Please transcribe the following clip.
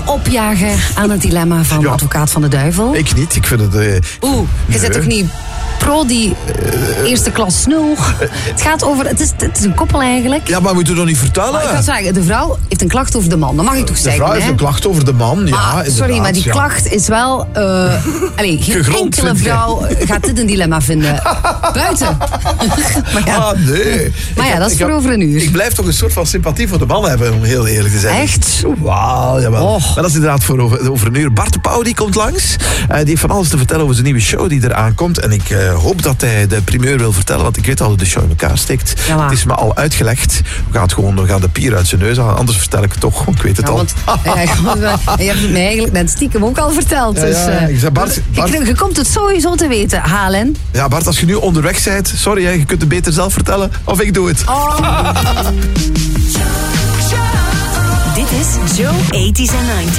opjagen aan het dilemma van advocaat van de duivel? Ik niet, ik vind het... je zit toch niet pro die eerste klas snul? Het gaat over... Het is een koppel eigenlijk. Ja, maar moet je toch niet vertellen? Maar ik kan zeggen, de vrouw heeft een klacht over de man. Dat mag ik toch zeggen, De vrouw heeft een klacht over de man, sorry, maar die klacht is wel... geen enkele vrouw gaat dit een dilemma vinden. Buiten. Nee. Maar dat is voor over een uur. Ik blijf toch een soort van sympathie voor de man hebben, om heel eerlijk te zijn. Echt? Wauw, jawel. Maar dat is inderdaad voor over een uur. Bart de Pauw, die komt langs. Die heeft van alles te vertellen over zijn nieuwe show die eraan komt. En ik hoop dat hij de primeur wil vertellen, want ik weet al hoe de show in elkaar steekt. Ja, het is me al uitgelegd. We gaan de pier uit zijn neus halen, anders vertel ik het toch, want ik weet het al. Want, je hebt het mij eigenlijk net stiekem ook al verteld. Dus, ik zei, Bart, je komt het sowieso te weten, Halen. Ja, Bart, als je nu onderweg bent, sorry, je kunt het beter zelf vertellen, of ik doe het. Dit is Joe 80s and 90s.